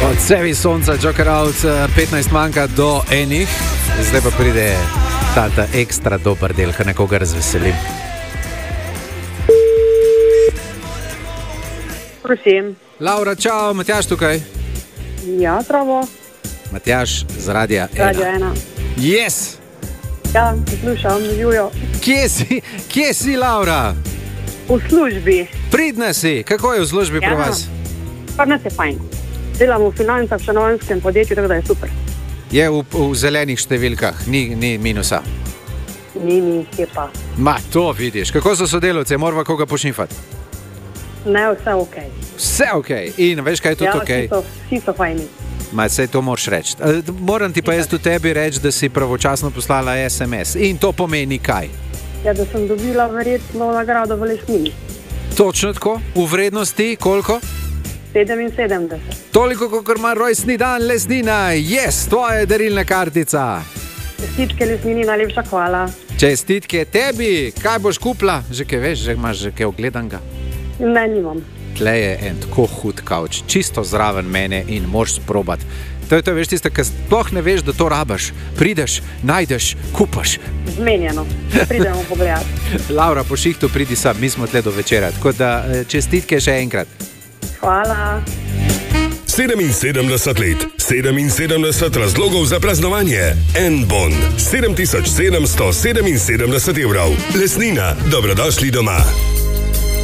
Od sebi sonca, Joker Out, 15 manjka do enih. Zdaj pa pride ta ekstra dober del, ki nekoga razveselim. Prosim. Laura, čau, Matjaž tukaj. Ja, zdravo. Matjaž z Radia 1. Radio 1. Yes! Ja, poslušam, Jujo. Kje si, Laura? V službi. Pridna si, kako je v službi pri vas? Pa nas je fajn. Delamo v financah v šanovanjskem podjetju, tako da je super. Je v zelenih številkah, ni minusa. Ni, je pa. Ma, to vidiš. Kako so sodelavci, morava koga pošnifati? Ne, vse ok. Vse ok. In veš, kaj je tudi ok? Vsi so fajni. Ma, sej to moraš reči. Moram ti pa jaz do tebi reči, da si pravočasno poslala SMS. In to pomeni kaj? Ja, da sem dobila verjetno nagrado v Lesnini. Točno tako? V vrednosti koliko? 77. Toliko, kot ima rojstni dan Lesnina. Yes, tvoja darilna kartica. Čestitke Lesnini, najlepša hvala. Čestitke tebi. Kaj boš kupila? Že kaj veš, že imaš že kaj ogledanga? Ne, nimam. Tle je en tako hud kavč, čisto zraven mene in moraš sprobati. To je to, veš, tiste, ki sploh ne veš, da to rabaš. Prideš, najdeš, kupaš. Zmenjeno. Pridemo pogledati. Laura, po šihtu pridi sam, mi smo tle do večera. Tako da čestitke še enkrat. Hvala. 77 let, 77 razlogov za praznovanje. En bon, 7777 evrov. Lesnina, dobrodošli doma.